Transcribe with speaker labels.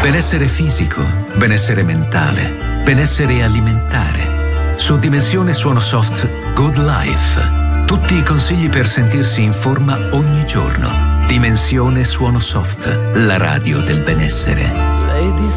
Speaker 1: Benessere fisico, benessere mentale, benessere alimentare. Su Dimensione Suono Soft Good Life. Tutti i consigli per sentirsi in forma ogni giorno. Dimensione Suono Soft, la radio del benessere.
Speaker 2: Lady